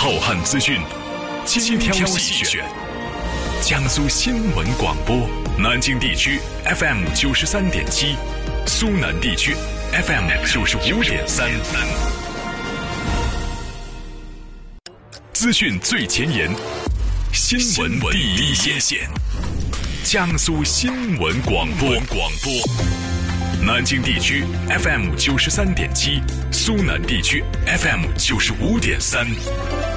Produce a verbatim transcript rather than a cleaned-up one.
浩瀚资讯，精挑细选。江苏新闻广播，南京地区 F M 九十三点七，苏南地区 F M 九十五点三。资讯最前沿，新闻第一线。江苏新闻广播，广播。南京地区 F M 九十三点七，苏南地区 F M 九十五点三。